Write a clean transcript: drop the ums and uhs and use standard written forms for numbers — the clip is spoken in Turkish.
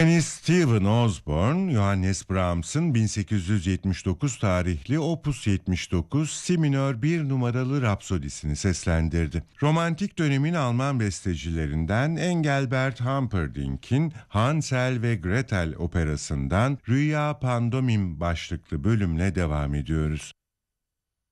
Piyanist Steven Osborne, Johannes Brahms'ın 1879 tarihli Opus 79 Si minör 1 numaralı Rapsodisini seslendirdi. Romantik dönemin Alman bestecilerinden Engelbert Humperdinck'in Hansel ve Gretel operasından Rüya Pandomim başlıklı bölümle devam ediyoruz.